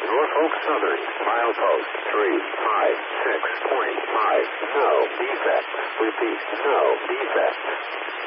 Norfolk Southern, milepost 356.5. No defect. Repeat, no defect.